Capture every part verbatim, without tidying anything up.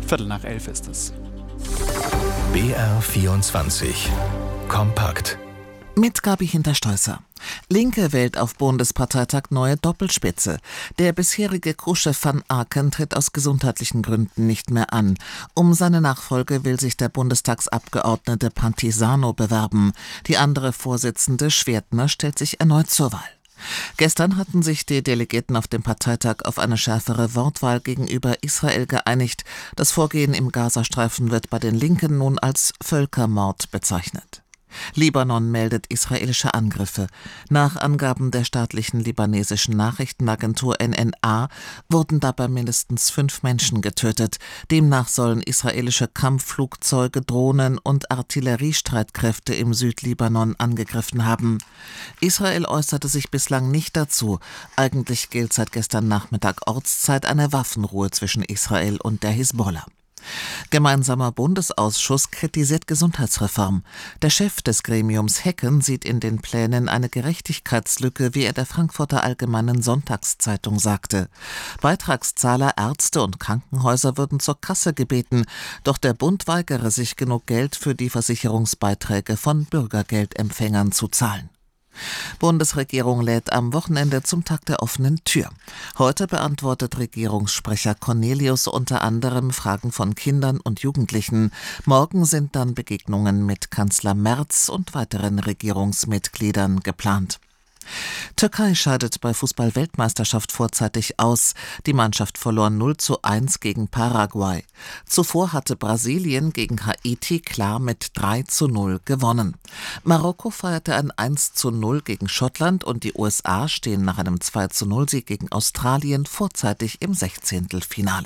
Viertel nach elf ist es. B R vierundzwanzig Kompakt. Mit Gabi Hintersteußer. Linke wählt auf Bundesparteitag neue Doppelspitze. Der bisherige Kruschef van Aken tritt aus gesundheitlichen Gründen nicht mehr an. Um seine Nachfolge will sich der Bundestagsabgeordnete Pantisano bewerben. Die andere Vorsitzende, Schwertner, stellt sich erneut zur Wahl. Gestern hatten sich die Delegierten auf dem Parteitag auf eine schärfere Wortwahl gegenüber Israel geeinigt. Das Vorgehen im Gazastreifen wird bei den Linken nun als Völkermord bezeichnet. Libanon meldet israelische Angriffe. Nach Angaben der staatlichen libanesischen Nachrichtenagentur N N A wurden dabei mindestens fünf Menschen getötet. Demnach sollen israelische Kampfflugzeuge, Drohnen und Artilleriestreitkräfte im Südlibanon angegriffen haben. Israel äußerte sich bislang nicht dazu. Eigentlich gilt seit gestern Nachmittag Ortszeit eine Waffenruhe zwischen Israel und der Hisbollah. Gemeinsamer Bundesausschuss kritisiert Gesundheitsreform. Der Chef des Gremiums Hecken sieht in den Plänen eine Gerechtigkeitslücke, wie er der Frankfurter Allgemeinen Sonntagszeitung sagte. Beitragszahler, Ärzte und Krankenhäuser würden zur Kasse gebeten, doch der Bund weigere sich, genug Geld für die Versicherungsbeiträge von Bürgergeldempfängern zu zahlen. Bundesregierung lädt am Wochenende zum Tag der offenen Tür. Heute beantwortet Regierungssprecher Cornelius unter anderem Fragen von Kindern und Jugendlichen. Morgen sind dann Begegnungen mit Kanzler Merz und weiteren Regierungsmitgliedern geplant. Türkei scheidet bei Fußball-Weltmeisterschaft vorzeitig aus. Die Mannschaft verlor null zu eins gegen Paraguay. Zuvor hatte Brasilien gegen Haiti klar mit drei zu null gewonnen. Marokko feierte ein eins zu null gegen Schottland und die U S A stehen nach einem zwei zu null Sieg gegen Australien vorzeitig im Sechzehntelfinale.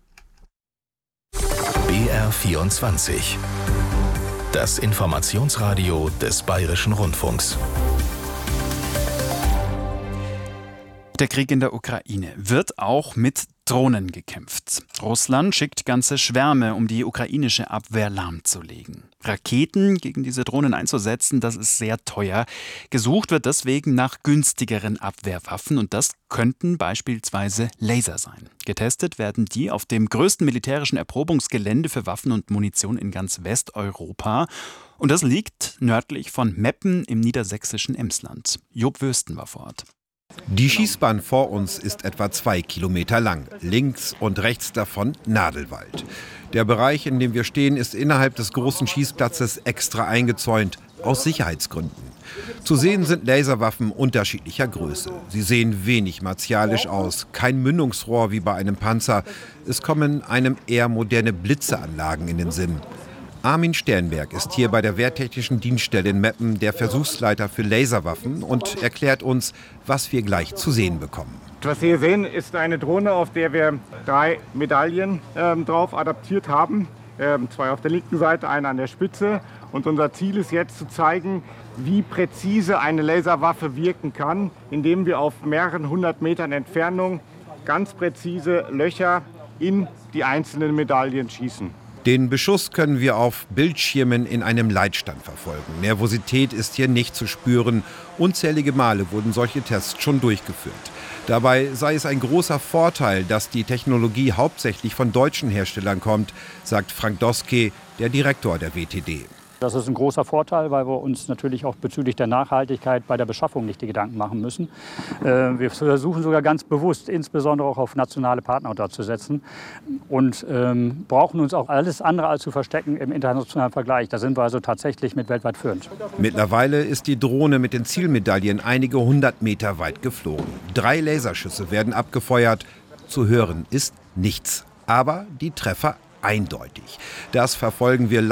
B R vierundzwanzig. Das Informationsradio des Bayerischen Rundfunks. Der Krieg in der Ukraine wird auch mit Drohnen gekämpft. Russland schickt ganze Schwärme, um die ukrainische Abwehr lahmzulegen. Raketen gegen diese Drohnen einzusetzen, das ist sehr teuer. Gesucht wird deswegen nach günstigeren Abwehrwaffen und das könnten beispielsweise Laser sein. Getestet werden die auf dem größten militärischen Erprobungsgelände für Waffen und Munition in ganz Westeuropa. Und das liegt nördlich von Meppen im niedersächsischen Emsland. Job Wösten war vor Ort. Die Schießbahn vor uns ist etwa zwei Kilometer lang. Links und rechts davon Nadelwald. Der Bereich, in dem wir stehen, ist innerhalb des großen Schießplatzes extra eingezäunt, aus Sicherheitsgründen. Zu sehen sind Laserwaffen unterschiedlicher Größe. Sie sehen wenig martialisch aus, kein Mündungsrohr wie bei einem Panzer. Es kommen einem eher moderne Blitzeanlagen in den Sinn. Armin Sternberg ist hier bei der Wehrtechnischen Dienststelle in Meppen der Versuchsleiter für Laserwaffen und erklärt uns, was wir gleich zu sehen bekommen. Was Sie hier sehen, ist eine Drohne, auf der wir drei Medaillen ähm, drauf adaptiert haben. Ähm, zwei auf der linken Seite, eine an der Spitze. Und unser Ziel ist jetzt zu zeigen, wie präzise eine Laserwaffe wirken kann, indem wir auf mehreren hundert Metern Entfernung ganz präzise Löcher in die einzelnen Medaillen schießen. Den Beschuss können wir auf Bildschirmen in einem Leitstand verfolgen. Nervosität ist hier nicht zu spüren. Unzählige Male wurden solche Tests schon durchgeführt. Dabei sei es ein großer Vorteil, dass die Technologie hauptsächlich von deutschen Herstellern kommt, sagt Frank Doske, der Direktor der W T D. Das ist ein großer Vorteil, weil wir uns natürlich auch bezüglich der Nachhaltigkeit bei der Beschaffung nicht die Gedanken machen müssen. Wir versuchen sogar ganz bewusst, insbesondere auch auf nationale Partner dort zu setzen und ähm, brauchen uns auch alles andere als zu verstecken im internationalen Vergleich. Da sind wir also tatsächlich mit weltweit führend. Mittlerweile ist die Drohne mit den Zielmedaillen einige hundert Meter weit geflogen. Drei Laserschüsse werden abgefeuert. Zu hören ist nichts, aber die Treffer eindeutig. Das verfolgen wir